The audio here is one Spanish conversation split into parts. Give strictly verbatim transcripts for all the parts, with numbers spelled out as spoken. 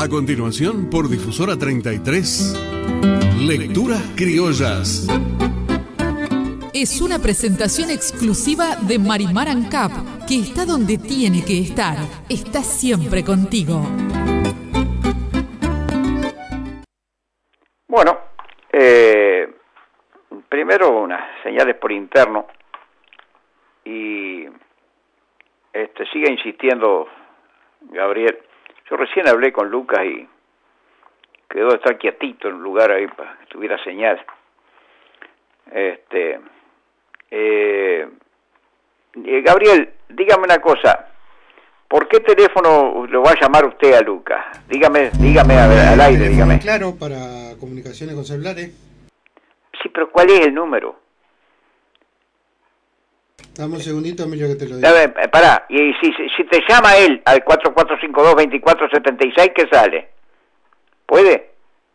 A continuación, por Difusora treinta y tres, Lecturas Criollas. Es una presentación exclusiva de Marimar Ancap, que está donde tiene que estar. Está siempre contigo. Bueno, eh, primero unas señales por interno y este sigue insistiendo Gabriel. Yo recién hablé con Lucas y quedó de estar quietito en un lugar ahí para que tuviera señal. Este, eh, eh, Gabriel, dígame una cosa. ¿Por qué teléfono lo va a llamar usted a Lucas? Dígame, dígame a ver, al aire, dígame. Claro, para comunicaciones con celulares. Sí, pero ¿cuál es el número? Dame un segundito, Emilio, que te lo digo. A ver, pará, y si, si te llama él al cuatro cuatro cinco dos, dos cuatro siete seis, ¿qué sale? ¿Puede?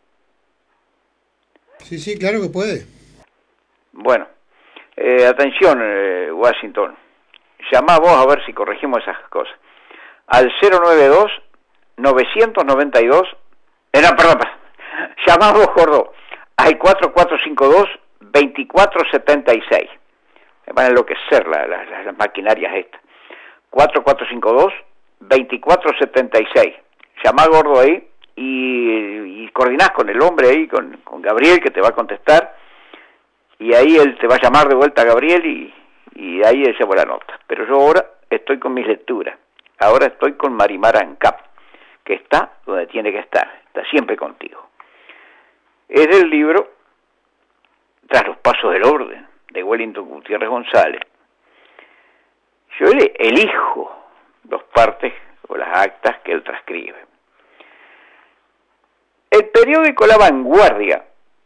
Sí, sí, claro que puede. Bueno, eh, atención, eh, Washington. Llamá vos a ver si corregimos esas cosas. Al cero nueve dos, nueve nueve dos, eh, no, perdón, perdón. Llamá vos, gordo, al cuatro cuatro cinco dos, dos cuatro siete seis. Me van a enloquecer la, la, la, las maquinarias estas. cuatro cuatro cinco dos, dos cuatro siete seis. Llamá, gordo, ahí y, y coordinás con el hombre ahí, con, con Gabriel, que te va a contestar. Y ahí él te va a llamar de vuelta a Gabriel y, y ahí él lleva la nota. Pero yo ahora estoy con mis lecturas. Ahora estoy con Marimar Ancap, que está donde tiene que estar. Está siempre contigo. Es del libro Tras los pasos del orden, de Wellington Gutiérrez González. Yo elijo los partes o las actas que él transcribe. El periódico La Vanguardia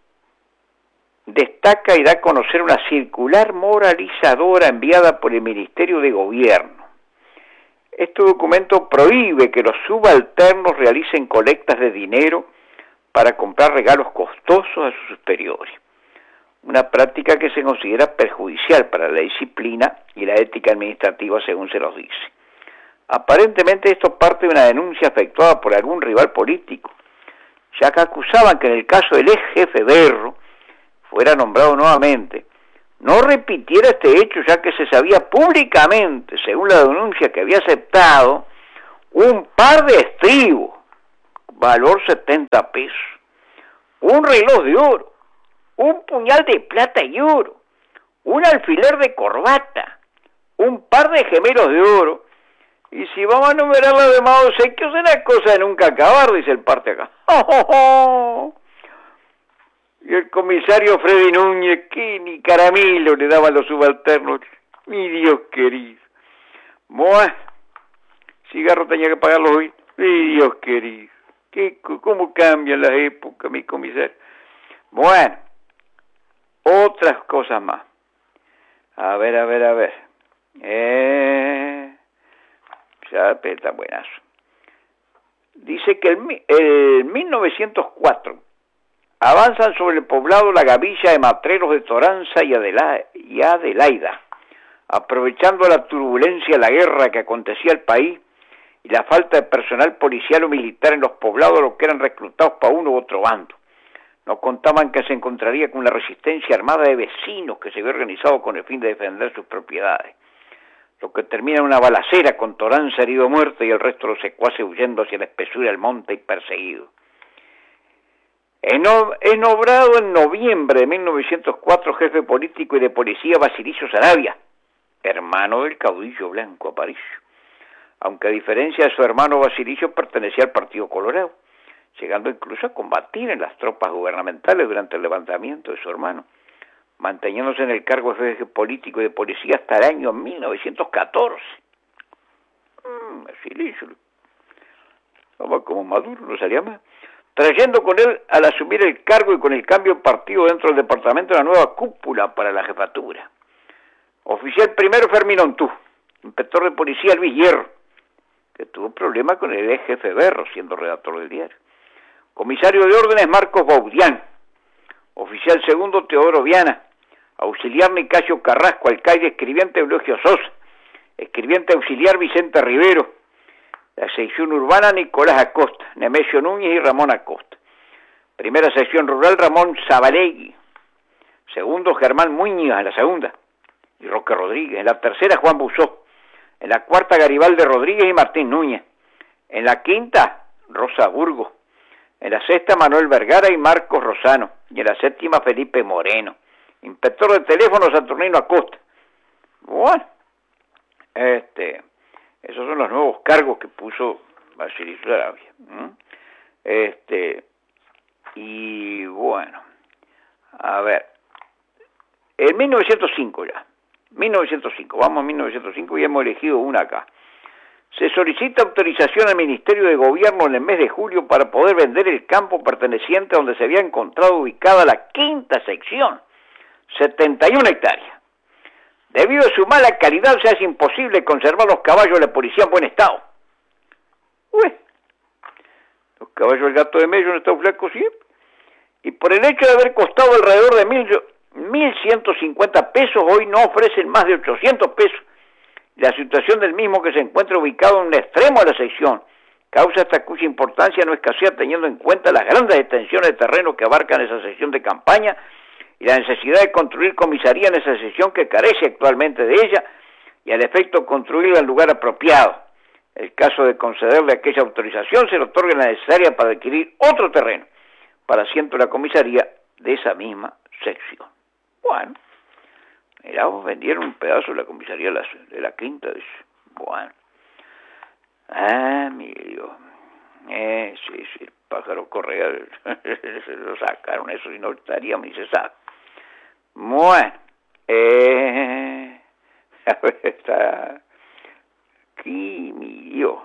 destaca y da a conocer una circular moralizadora enviada por el Ministerio de Gobierno. Este documento prohíbe que los subalternos realicen colectas de dinero para comprar regalos costosos a sus superiores, una práctica que se considera perjudicial para la disciplina y la ética administrativa, según se nos dice. Aparentemente esto parte de una denuncia efectuada por algún rival político, ya que acusaban que en el caso del ex jefe Berro, fuera nombrado nuevamente, no repitiera este hecho, ya que se sabía públicamente, según la denuncia, que había aceptado un par de estribos, valor setenta pesos, un reloj de oro, un puñal de plata y oro, un alfiler de corbata, un par de gemelos de oro, y si vamos a numerar los demás obsequios, será cosa de nunca acabar, dice el parte acá. ¡Oh, oh, oh! Y el comisario Freddy Núñez, que ni caramelo le daban los subalternos, mi Dios querido. Buah, cigarro tenía que pagarlo hoy, mi Dios querido. ¿Qué, ¿Cómo cambian las épocas, mi comisario? Bueno, otras cosas más. A ver, a ver, a ver. Eh, ya está buenazo. Dice que el, el mil novecientos cuatro avanzan sobre el poblado La Gavilla de Matreros de Toranza y, Adela, y Adelaida, aprovechando la turbulencia de la guerra que acontecía al país y la falta de personal policial o militar en los poblados, los que eran reclutados para uno u otro bando. Nos contaban que se encontraría con la resistencia armada de vecinos que se había organizado con el fin de defender sus propiedades, lo que termina en una balacera con Toranza herido muerto y el resto de los secuaces huyendo hacia la espesura del monte y perseguidos. Enobrado en noviembre de mil novecientos cuatro jefe político y de policía Basilicio Saravia, hermano del caudillo Blanco Aparicio, aunque a diferencia de su hermano Basilicio pertenecía al Partido Colorado, llegando incluso a combatir en las tropas gubernamentales durante el levantamiento de su hermano, manteniéndose en el cargo de jefe político y de policía hasta el año mil novecientos catorce. Mm, Basilicio, estaba como Maduro, no salía más. Trayendo con él, al asumir el cargo y con el cambio de partido dentro del departamento, una nueva cúpula para la jefatura. Oficial primero Fermín Ontú, inspector de policía Luis Hierro, que tuvo problemas con el ex jefe Berro, siendo redactor del diario. Comisario de órdenes Marcos Baudián, oficial segundo Teodoro Viana, auxiliar Nicasio Carrasco, alcaide escribiente Eulogio Sosa, escribiente auxiliar Vicente Rivero, La sección urbana, Nicolás Acosta, Nemesio Núñez y Ramón Acosta. Primera sección rural, Ramón Zabalegui. Segundo, Germán Muñoz, en la segunda. Y Roque Rodríguez. En la tercera, Juan Busó. En la cuarta, Garibaldi Rodríguez y Martín Núñez. En la quinta, Rosa Burgos. En la sexta, Manuel Vergara y Marcos Rosano. Y en la séptima, Felipe Moreno. Inspector de teléfono, Saturnino Acosta. Bueno, este, esos son los nuevos cargos que puso Basilio Saravia. ¿Mm? Este, y bueno, a ver, en mil novecientos cinco ya, mil novecientos cinco, vamos a mil novecientos cinco y hemos elegido una acá. Se solicita autorización al Ministerio de Gobierno en el mes de julio para poder vender el campo perteneciente a donde se había encontrado ubicada la quinta sección, setenta y una hectáreas. Debido a su mala calidad se hace imposible conservar los caballos de la policía en buen estado. Uy, los caballos del Gato de Mello en estado flaco siempre. Y por el hecho de haber costado alrededor de mil, mil ciento cincuenta pesos, hoy no ofrecen más de ochocientos pesos. La situación del mismo que se encuentra ubicado en un extremo de la sección causa hasta cuya importancia no escasea teniendo en cuenta las grandes extensiones de terreno que abarcan esa sección de campaña y la necesidad de construir comisaría en esa sección que carece actualmente de ella y al efecto construirla en lugar apropiado. El caso de concederle aquella autorización se le otorga la necesaria para adquirir otro terreno para asiento de la comisaría de esa misma sección. Bueno, mirá, vendieron un pedazo de la comisaría de la, de la quinta. Dice. Bueno, ah, mi Dios, eh, sí, sí, el pájaro Correa se lo sacaron, eso y no estaríamos ni se sabe. Bueno, eh, a ver, está aquí, mi Dios.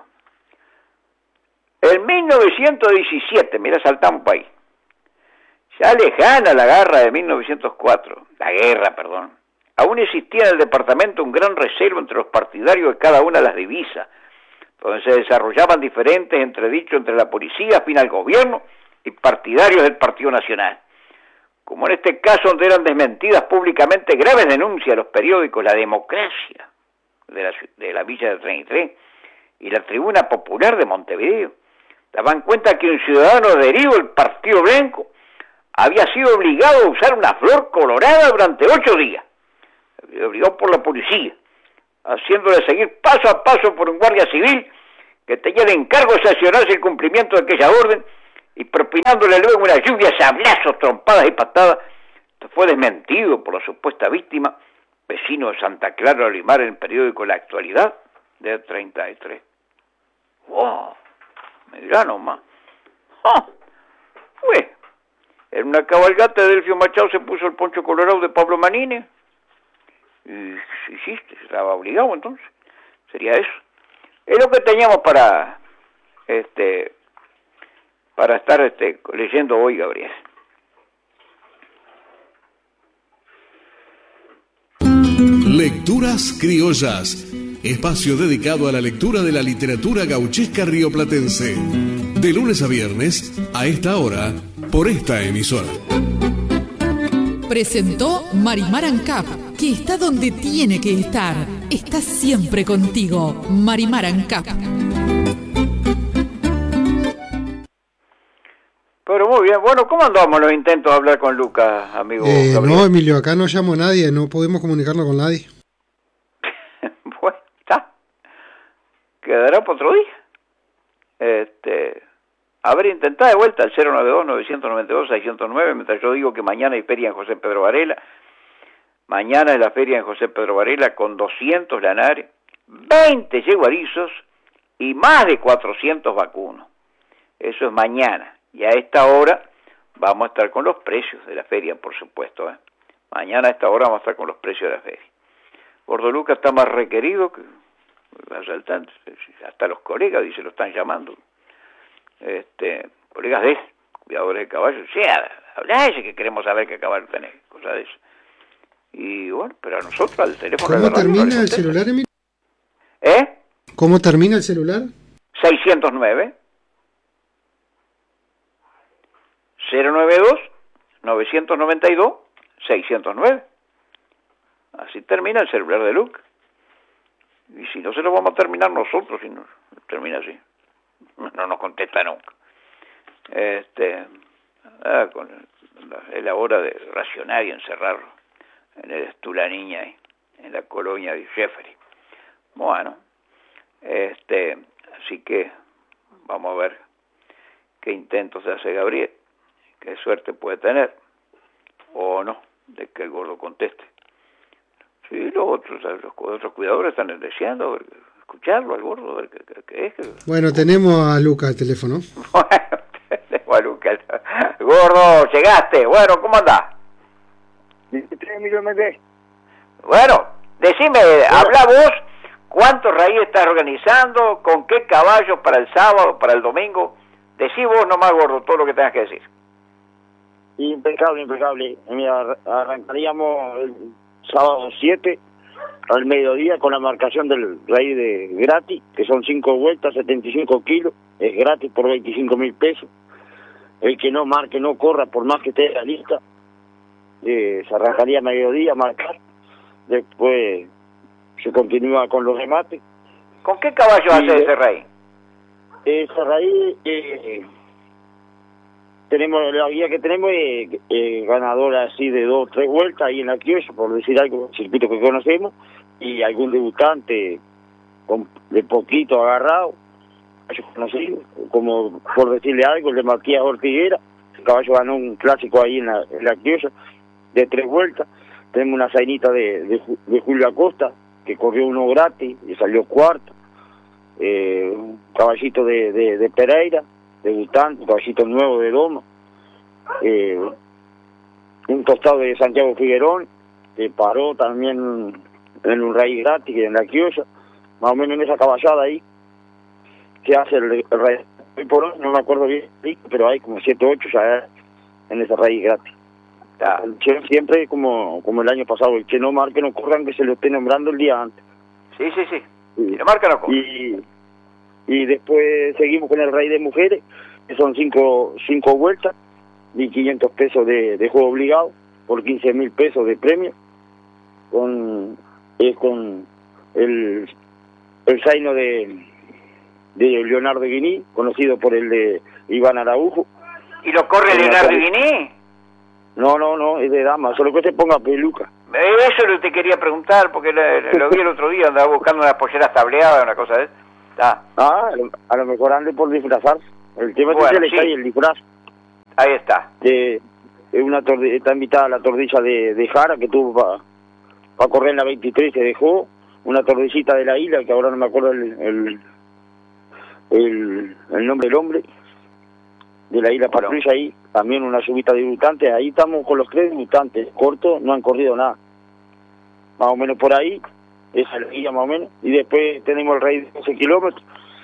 En mil novecientos diecisiete, mira, saltamos para ahí. Ya lejana la guerra de mil novecientos cuatro, la guerra, perdón. Aún existía en el departamento un gran recelo entre los partidarios de cada una de las divisas, donde se desarrollaban diferentes entredichos entre la policía, afín al gobierno, y partidarios del Partido Nacional. Como en este caso donde eran desmentidas públicamente graves denuncias a los periódicos La Democracia de la, de la Villa de treinta y tres y la Tribuna Popular de Montevideo, daban cuenta que un ciudadano adherido al Partido Blanco había sido obligado a usar una flor colorada durante ocho días, obligado por la policía, haciéndole seguir paso a paso por un guardia civil que tenía el encargo de sancionarse el cumplimiento de aquella orden y propinándole luego una lluvia de sablazos, trompadas y patadas. Esto fue desmentido por la supuesta víctima, vecino de Santa Clara de Olimar, en el periódico La Actualidad de treinta y tres. ¡Wow! Me dirá nomás. ¡Ah! Fue. En una cabalgata de Delfio Machado se puso el poncho colorado de Pablo Manini. Y sí, sí, estaba obligado entonces. Sería eso. Es lo que teníamos para este para estar este leyendo hoy, Gabriel. Lecturas criollas. Espacio dedicado a la lectura de la literatura gauchesca rioplatense. De lunes a viernes, a esta hora, por esta emisora. Presentó Marimar Ancap, que está donde tiene que estar. Está siempre contigo, Marimar Ancap. Pero muy bien. Bueno, ¿cómo andamos los intentos de hablar con Lucas, amigo eh, Gabriel? No, Emilio, acá no llamo a nadie, no podemos comunicarnos con nadie. Bueno, está. Quedará para otro día. Este, a ver, intentá de vuelta al cero noventa y dos, novecientos noventa y dos, seiscientos nueve, mientras yo digo que mañana hay feria en José Pedro Varela. Mañana es la feria en José Pedro Varela con doscientos lanares, veinte yeguarizos y más de cuatrocientos vacunos. Eso es mañana. Y a esta hora vamos a estar con los precios de la feria, por supuesto. ¿eh? Mañana a esta hora vamos a estar con los precios de la feria. Gordo Lucas está más requerido que los asaltantes. Hasta los colegas, dice, lo están llamando. Este, colegas de él, cuidadores de caballos. Sí, habla ese que queremos saber qué caballo tenés, cosas de eso. Y bueno, pero a nosotros al teléfono... ¿Cómo termina no el celular, Emilio? ¿Eh? ¿Cómo termina el celular? seiscientos nueve. cero noventa y dos, novecientos noventa y dos, seiscientos nueve. Así termina el celular de Luke. Y si no, se lo vamos a terminar nosotros. Si no, termina así. No nos contesta nunca. Este, ah, con la, es la hora de racionar y encerrarlo en el Estula Niña ahí, en la colonia de Jeffrey. Bueno, este, así que vamos a ver qué intentos hace Gabriel, qué suerte puede tener, o no, de que el gordo conteste. Sí, los otros, los otros cuidadores están deseando ver, escucharlo al gordo, ver qué, qué, qué es. Que... Bueno, tenemos a Luca al teléfono. Bueno, tenemos a Luca. Gordo, llegaste. Bueno, ¿cómo andás? Bueno, decime, habla vos, ¿cuántos raíces estás organizando? ¿Con qué caballos para el sábado, para el domingo? Decí vos nomás, gordo, todo lo que tengas que decir. Impecable, impecable. Mira, arrancaríamos el sábado siete al mediodía con la marcación del raíz de gratis, que son cinco vueltas, setenta y cinco kilos, es gratis por veinticinco mil pesos. El que no marque, no corra, por más que esté en la lista, eh, se arrancaría a mediodía a marcar, después se continúa con los remates. ¿Con qué caballo hace ese raíz? Esa raíz, eh, tenemos la guía que tenemos es eh, eh, ganadora así de dos, tres vueltas ahí en la Quiosa, por decir algo, circuito que conocemos, y algún debutante con, de poquito agarrado, conocido, como por decirle algo, el de Matías Ortiguera, el caballo ganó un clásico ahí en la, en la Quiosa de tres vueltas. Tenemos una zainita de, de, de Julio Acosta, que corrió uno gratis y salió cuarto. Eh, un caballito de, de, de Pereira, debutante, un caballito nuevo de Doma. Eh, un tostado de Santiago Figuerón, que paró también en un raíz gratis en la Quiosa, más o menos en esa caballada ahí, que hace el, el raíz. Hoy por hoy no me acuerdo bien, pero hay como siete o ocho ya en esa raíz gratis. Ah. El che, siempre como como el año pasado, el que no marque no corran, que se lo esté nombrando el día antes. Sí, sí, sí. Si no marca no corran. Y, y después seguimos con el raíz de mujeres, que son cinco, cinco vueltas, mil quinientos pesos de, de juego obligado, por quince mil pesos de premio, con es con el, el zaino de, de Leonardo Guiní, conocido por el de Iván Araujo. ¿Y lo corre Leonardo Guiní? No, no, no, es de dama, solo que se ponga peluca. Eso lo te quería preguntar, porque lo, lo vi el otro día, andaba buscando unas polleras tableadas, una cosa de eso. Ah, ah a, lo, a lo mejor ande por disfrazar. El tema bueno, es que le está ahí el disfraz. Ahí está. De, de una tordi, está invitada a la tordilla de, de Jara, que tuvo para pa correr en la veintitrés, se dejó. Una tordillita de la isla, que ahora no me acuerdo el, el, el, el nombre del hombre. De la isla Patrulla bueno. Ahí, también una subida de debutantes, ahí estamos con los tres debutantes, cortos, no han corrido nada, más o menos por ahí, esa es la guía más o menos, y después tenemos el raíz de doce kilómetros,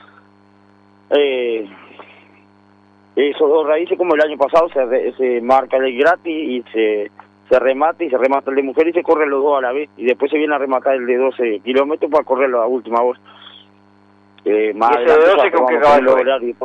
eh, esos dos raíces como el año pasado se, se marca el gratis y se, se remata y se remata el de mujer y se corren los dos a la vez, y después se viene a rematar el de doce kilómetros para correrlo a última hora. Eh, más ¿Y ese de doce con qué caballo?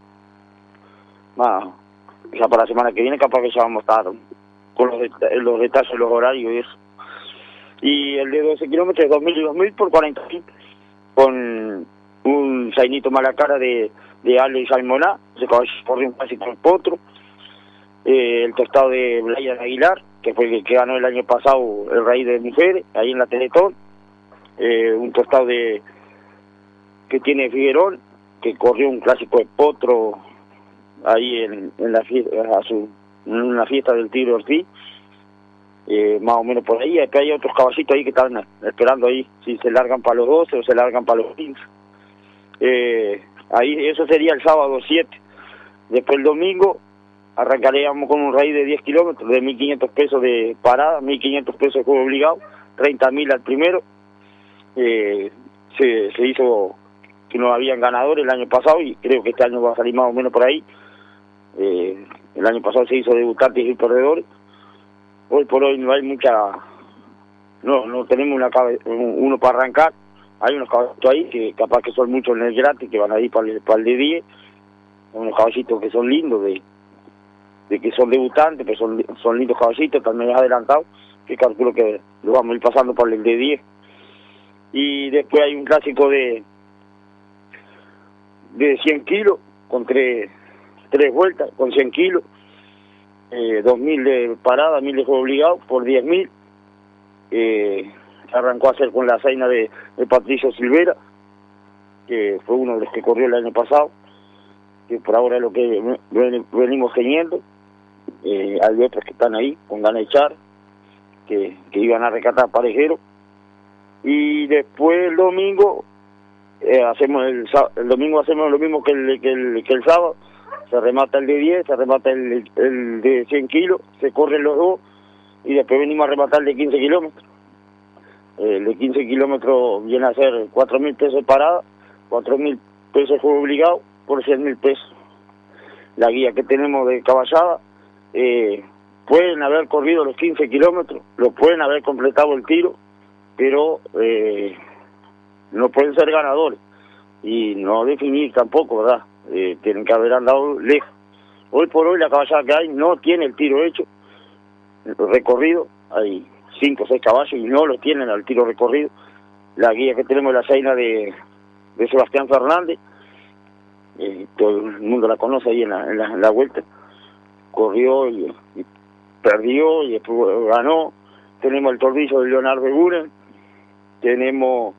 Ah, ya para la semana que viene capaz que ya vamos a estar con los, det los detalles, los horarios y eso. Y el de doce kilómetros, dos mil y dos mil por cuarenta mil, con un zainito mala cara de, de Ale y Salmoná, ese caballo corrió un clásico con Potro, eh, el tostado de Brian Aguilar, que fue el que ganó el año pasado el raíz de mujeres, ahí en la Teletón, eh, un tostado de que tiene Figuerón, que corrió un clásico de Potro, ahí en, en la fiesta, a su, en una fiesta del Tigre Ortiz, eh, más o menos por ahí. Después hay otros caballitos ahí que están esperando ahí, si se largan para los doce o se largan para los quince. Eh, ahí eso sería el sábado siete. Después el domingo arrancaríamos con un raíz de diez kilómetros, de mil quinientos pesos de parada, mil quinientos pesos de juego obligado, treinta mil al primero. Eh, se, se hizo que no habían ganadores el año pasado y creo que este año va a salir más o menos por ahí. Eh, el año pasado se hizo debutantes y perdedores. Hoy por hoy no hay mucha, no no tenemos una uno para arrancar. Hay unos caballitos ahí que capaz que son muchos en el gratis, que van a ir para el, para el de diez, unos caballitos que son lindos, de de que son debutantes, que son son lindos caballitos, también adelantados, que calculo que lo vamos a ir pasando para el de diez. Y después hay un clásico de de cien kilos, con tres, tres vueltas, con cien kilos, eh, dos mil de parada, mil de juego obligado, por diez mil. Eh, arrancó a hacer con la zaina de, de Patricio Silvera, que fue uno de los que corrió el año pasado, que por ahora es lo que ven, venimos teniendo. Eh, hay otros que están ahí con ganas de echar, que, que iban a recatar parejero. Y después el domingo eh, hacemos el, el domingo hacemos lo mismo que el, que el que el sábado. Se remata el de diez, se remata el, el de cien kilos, se corren los dos y después venimos a rematar el de quince kilómetros. El de quince kilómetros viene a ser cuatro mil pesos de parada, cuatro mil pesos juego obligado por cien mil pesos. La guía que tenemos de caballada, eh, pueden haber corrido los quince kilómetros, lo pueden haber completado el tiro, pero eh, no pueden ser ganadores y no definir tampoco, ¿verdad? Eh, tienen que haber andado lejos. Hoy por hoy la caballada que hay no tiene el tiro hecho, el recorrido, hay cinco o seis caballos y no lo tienen al tiro recorrido. La guía que tenemos es la zaina de, de Sebastián Fernández, eh, todo el mundo la conoce ahí en la, en la, en la vuelta, corrió y, y perdió y después ganó. Tenemos el tornillo de Leonardo Guren, tenemos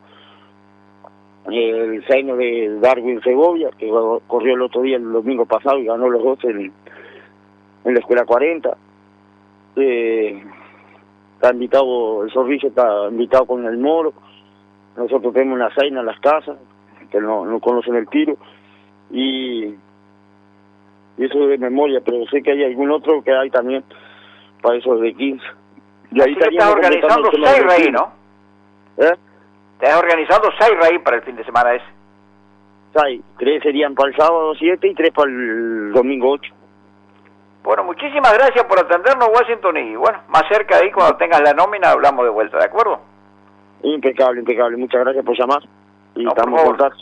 el zaino de Darwin Segovia, que corrió el otro día, el domingo pasado, y ganó los dos en, en la escuela cuarenta. Eh, está invitado, el Zorrillo está invitado con el Moro. Nosotros tenemos una zaina en las casas, que no, no conocen el tiro, y, y eso es de memoria, pero sé que hay algún otro que hay también para esos de quince. Y ahí estás organizando seis raíz, ¿no? ¿Eh? Estás organizando seis raíz para el fin de semana ese. Seis, tres serían para el sábado siete y tres para el domingo ocho. Bueno, muchísimas gracias por atendernos, Washington, y bueno, más cerca de ahí, cuando tengas la nómina, hablamos de vuelta, ¿de acuerdo? Impecable, impecable. Muchas gracias por llamar y no, estamos en contacto.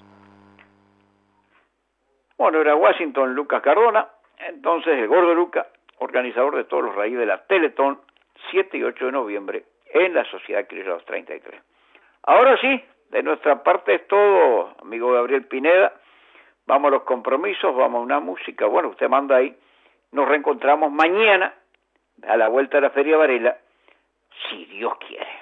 Bueno, era Washington Lucas Cardona, entonces el Gordo Luca, organizador de todos los raíces de la Teletón, siete y ocho de noviembre, en la Sociedad Criolla dos treinta y tres. Ahora sí, de nuestra parte es todo, amigo Gabriel Pineda. Vamos a los compromisos, vamos a una música. Bueno, usted manda ahí. Nos reencontramos mañana a la vuelta de la Feria Varela, si Dios quiere.